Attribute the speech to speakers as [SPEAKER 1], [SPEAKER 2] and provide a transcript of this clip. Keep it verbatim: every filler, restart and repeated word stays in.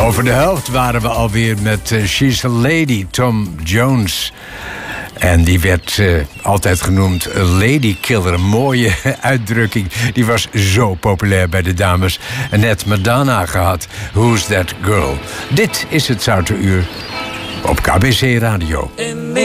[SPEAKER 1] Over de helft waren we alweer met uh, She's a Lady, Tom Jones. En die werd uh, altijd genoemd Lady Killer. Een mooie uitdrukking. Die was zo populair bij de dames. En net Madonna gehad. Who's That Girl? Dit is het Zoute Uur op K B C Radio.